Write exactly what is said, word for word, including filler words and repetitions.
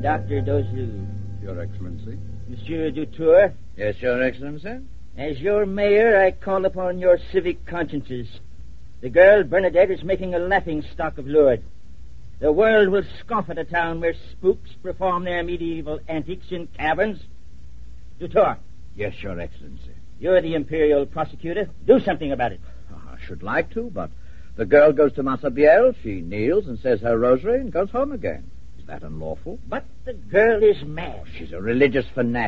Doctor Dozou. Your Excellency. Monsieur Dutour. Yes, Your Excellency. As your mayor, I call upon your civic consciences. The girl Bernadette is making a laughing stock of Lourdes. The world will scoff at a town where spooks perform their medieval antics in caverns. Dutour. Yes, Your Excellency. You're the imperial prosecutor. Do something about it. Oh, I should like to, but the girl goes to Massabielle, she kneels and says her rosary and goes home again. Is that unlawful? But the girl is mad. She's a religious fanatic.